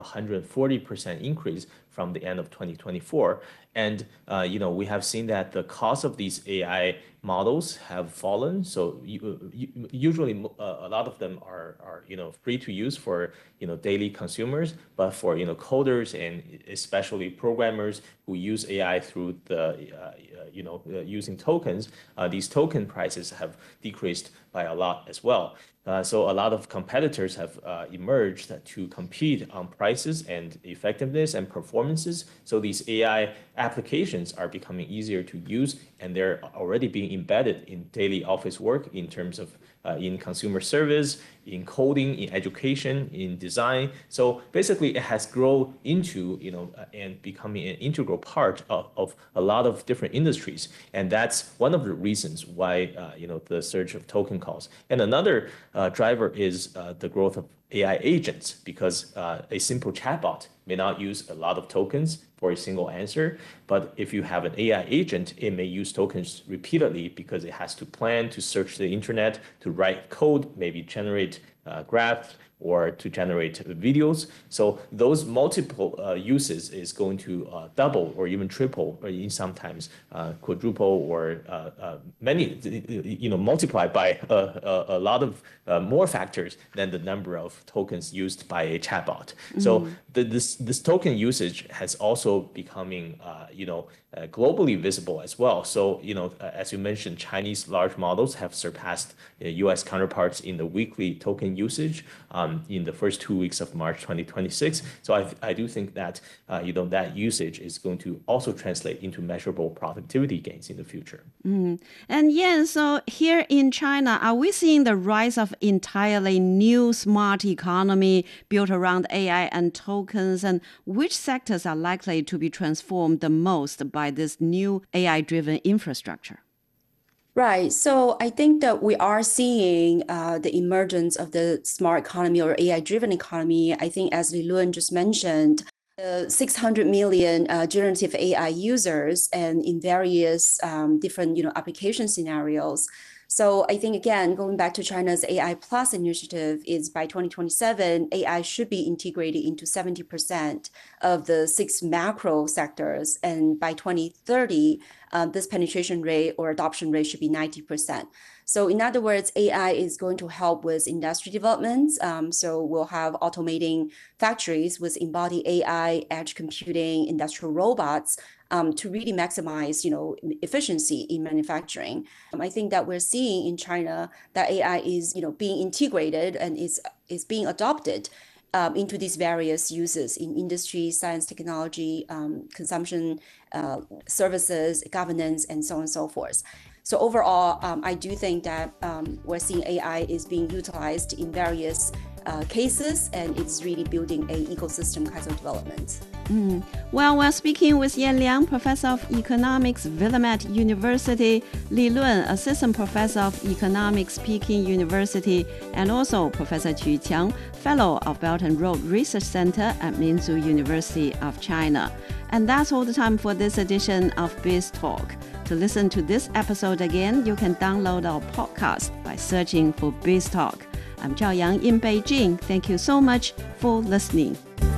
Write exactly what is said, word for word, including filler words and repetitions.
one hundred forty percent increase from the end of twenty twenty-four. And, uh, you know, we have seen that the cost of these A I models have fallen. So you, you, usually uh, a lot of them are, are, you know, free to use for, you know, daily consumers, but for, you know, coders and especially programmers who use A I through the, uh, you know, uh, using tokens, uh, these token prices have decreased by a lot as well. Uh, so a lot of competitors have uh, emerged to compete on prices and effectiveness and performances. So these A I applications are becoming easier to use, and they're already being embedded in daily office work in terms of uh, in consumer service, in coding, in education, in design. So basically, it has grown into, you know, uh, and becoming an integral part of, of a lot of different industries. And that's one of the reasons why, uh, you know, the surge of token calls. And another uh, driver is uh, the growth of A I agents, because uh, a simple chatbot may not use a lot of tokens for a single answer. But if you have an A I agent, it may use tokens repeatedly because it has to plan to search the internet, to write code, maybe generate uh, graphs, or to generate videos. So those multiple uh, uses is going to uh, double or even triple, or in sometimes uh, quadruple, or uh, uh, many, you know, multiply by a, a, a lot of uh, more factors than the number of tokens used by a chatbot. Mm-hmm. So the, this this token usage has also becoming, uh, you know, uh, globally visible as well. So, you know, uh, as you mentioned, Chinese large models have surpassed uh, U S counterparts in the weekly token usage um, in the first two weeks of March twenty twenty-six. So I, I do think that, uh, you know, that usage is going to also translate into measurable productivity gains in the future. Mm. And yeah, so here in China, are we seeing the rise of entirely new smart economy built around A I and tokens? And which sectors are likely to be transformed the most by this new A I-driven infrastructure? Right. So I think that we are seeing uh, the emergence of the smart economy or A I-driven economy. I think, as Li Lun just mentioned, uh, six hundred million uh, generative A I users and in various um, different, you know, application scenarios. So I think, again, going back to China's A I Plus initiative, is by twenty twenty-seven, A I should be integrated into seventy percent of the six macro sectors. And by twenty thirty, um, this penetration rate or adoption rate should be ninety percent. So in other words, A I is going to help with industry development. Um, so we'll have automating factories with embodied A I, edge computing, industrial robots, Um, to really maximize, you know, efficiency in manufacturing. Um, I think that we're seeing in China that A I is, you know, being integrated and is is being adopted um, into these various uses in industry, science, technology, um, consumption, uh, services, governance, and so on and so forth. So overall, um, I do think that um, we're seeing A I is being utilized in various uh, cases, and it's really building an ecosystem kind of development. Mm. Well, we're speaking with Yan Liang, Professor of Economics, Willamette University, Li Lun, Assistant Professor of Economics, Peking University, and also Professor Qu Qiang, Fellow of Belt and Road Research Center at Minzu University of China. And that's all the time for this edition of BizTalk. To listen to this episode again, you can download our podcast by searching for BizTalk. I'm Zhao Yang in Beijing. Thank you so much for listening.